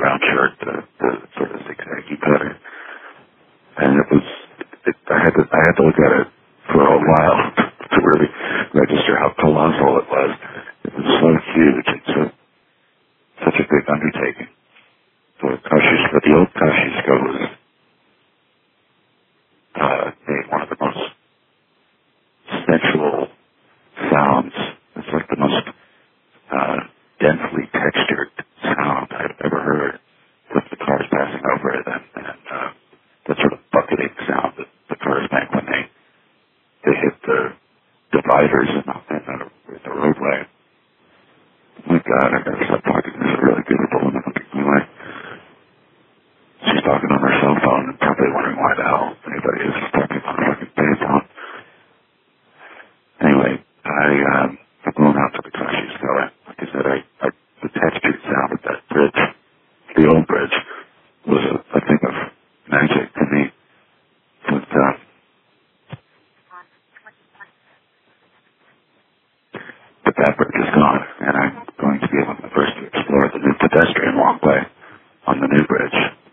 brown shirt, the sort of zigzaggy pattern. And I had to look at it for a while to really register how colossal it was. It was so huge. It's such a big undertaking. But the old Kosciuszko was one of the most sensual sounds. It's like the most densely textured sound I've ever heard with the cars passing over it, and that sort of bucketing sound that the cars make when they hit the dividers in the roadway. Oh my God, I gotta stop talking to this really beautiful woman looking my way. She's talking on her cell phone and probably wondering why the hell anybody is talking on a fucking payphone. Anyway, I've blown out to the Kosciuszko. Like I said, the textured sound of that bridge, the old bridge, was a thing of magic to me. But that bridge is gone, and